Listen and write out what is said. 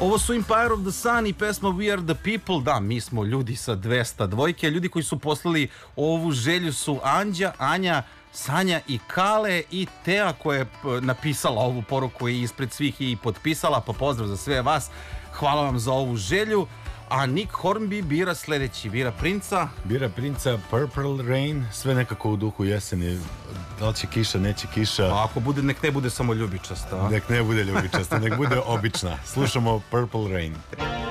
Ovo su Empire of the Sun i pesma We are the people. Da, mi smo ljudi sa 200 dvojke. Ljudi koji su poslali ovu želju su Anđa, Anja, Sanja i Kale i Teja koja je napisala ovu poruku i ispred svih i potpisala, pa pozdrav za sve vas. Hvala vam za ovu želju. A Nick Hornby bira sljedeći, bira Princa. Bira Princa, Purple Rain, sve nekako u duhu jeseni. Da li će kiša, neće kiša. Pa ako bude, nek ne bude samo ljubičasta. Nek ne bude ljubičasta, nek bude obična. Slušamo Purple Rain.